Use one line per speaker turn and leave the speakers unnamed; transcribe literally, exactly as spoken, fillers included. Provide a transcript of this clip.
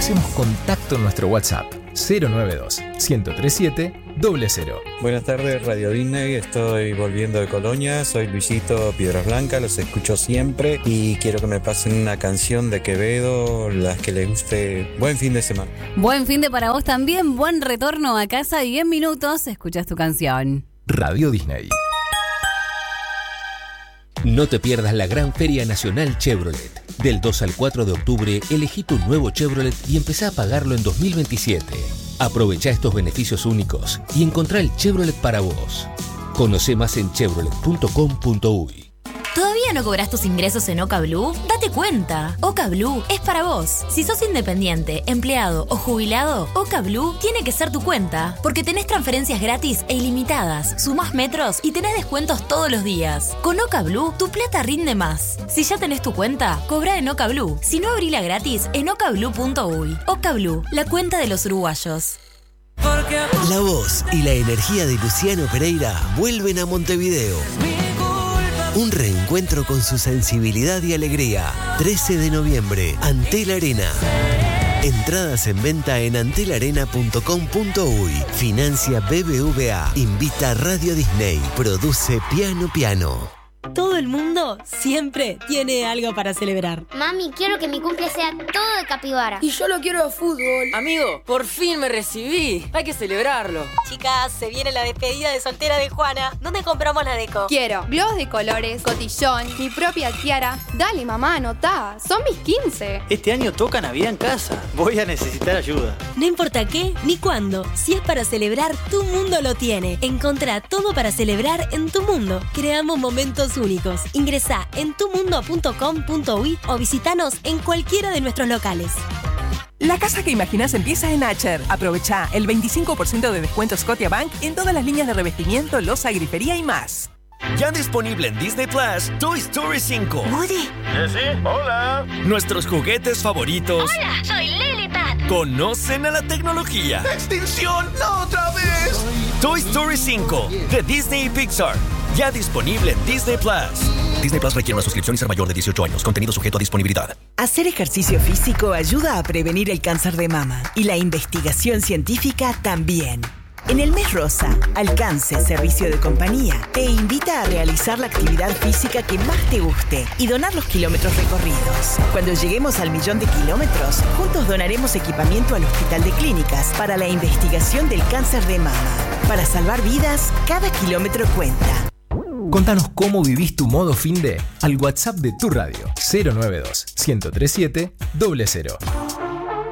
Hacemos contacto en nuestro WhatsApp cero nueve dos, uno cero tres siete, cero cero.
Buenas tardes, Radio Disney. Estoy volviendo de Colonia. Soy Luisito Piedras Blancas. Los escucho siempre y quiero que me pasen una canción de Quevedo, las que les guste. Buen fin de semana.
Buen fin de para vos también. Buen retorno a casa y en minutos escuchas tu canción.
Radio Disney.
No te pierdas la gran Feria Nacional Chevrolet. Del dos al cuatro de octubre, elegí tu nuevo Chevrolet y empezá a pagarlo en dos mil veintisiete. Aprovecha estos beneficios únicos y encontrá el Chevrolet para vos. Conoce más en chevrolet punto com punto uy.
¿Todavía no cobras tus ingresos en Oca Blue? ¡Date cuenta! Oca Blue es para vos. Si sos independiente, empleado o jubilado, Oca Blue tiene que ser tu cuenta. Porque tenés transferencias gratis e ilimitadas, sumás metros y tenés descuentos todos los días. Con Oca Blue, tu plata rinde más. Si ya tenés tu cuenta, cobrá en Oca Blue. Si no, abrila gratis en oca blue punto uy. Oca Blue, la cuenta de los uruguayos.
La voz y la energía de Luciano Pereira vuelven a Montevideo. Un reencuentro con su sensibilidad y alegría. trece de noviembre, Antel Arena. Entradas en venta en antel arena punto com punto uy. Financia B B V A. Invita Radio Disney. Produce Piano Piano.
Todo el mundo siempre tiene algo para celebrar.
Mami, quiero que mi cumple sea todo de capibara.
Y yo lo quiero de fútbol.
Amigo, por fin me recibí. Hay que celebrarlo.
Chicas, se viene la despedida de soltera de Juana. ¿Dónde compramos la deco?
Quiero globos de colores, cotillón, mi propia tiara. Dale, mamá, anotá. Son mis quince.
Este año toca Navidad en casa. Voy a necesitar ayuda.
No importa qué ni cuándo. Si es para celebrar, Tu Mundo lo tiene. Encontrá todo para celebrar en Tu Mundo. Creamos momentos únicos. Ingresá en tu mundo punto com punto uy o visitanos en cualquiera de nuestros locales.
La casa que imaginas empieza en Acher. Aprovecha el veinticinco por ciento de descuento Scotiabank en todas las líneas de revestimiento, loza, grifería y más.
Ya disponible en Disney Plus, Toy Story cinco.
¿Woody?
¿Eh, sí? Hola. Nuestros juguetes favoritos.
Hola, soy Lily Pat.
Conocen a la tecnología. ¡Extinción! ¡No otra vez! Toy Story cinco, de Disney y Pixar. Ya disponible en Disney Plus. Disney Plus requiere una suscripción y ser mayor de dieciocho años. Contenido sujeto a disponibilidad.
Hacer ejercicio físico ayuda a prevenir el cáncer de mama. Y la investigación científica también. En el mes rosa, Alcance Servicio de Compañía te invita a realizar la actividad física que más te guste y donar los kilómetros recorridos. Cuando lleguemos al millón de kilómetros, juntos donaremos equipamiento al Hospital de Clínicas para la investigación del cáncer de mama. Para salvar vidas, cada kilómetro cuenta.
Contanos cómo vivís tu modo finde al WhatsApp de tu radio cero nueve dos, uno cero tres siete, cero cero.